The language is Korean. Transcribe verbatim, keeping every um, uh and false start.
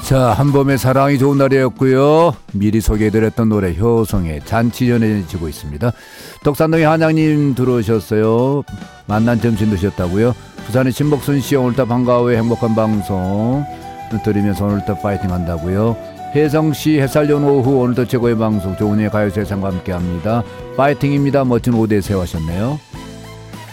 자, 한봄의 사랑이 좋은 날이었고요. 미리 소개해드렸던 노래 효성의 잔치 전해지고 있습니다. 덕산동의 한양님 들어오셨어요. 만난 점심 드셨다고요. 부산의 신복순씨 오늘따 반가워요. 행복한 방송 들으면서 오늘따 파이팅 한다고요. 혜성씨 햇살좋은 오후 오늘도 최고의 방송 조은희의 가요세상과 함께합니다. 파이팅입니다. 멋진 오후 되세요 하셨네요.